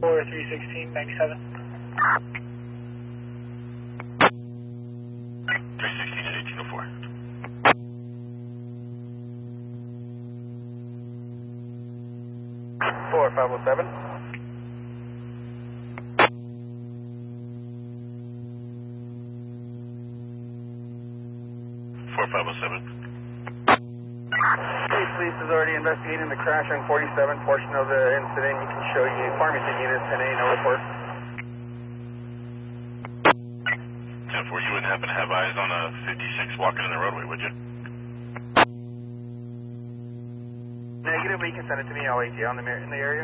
316, 97. 316 at 1804. 4507. 4507. State Police is already investigating the crash on 47 portion of the incident. You can show you Farmington Unit 10A, no report. 10-4, you wouldn't happen to have eyes on a 56 walking in the roadway, would you? Negative, but you can send it to me. I'll wait you in the area.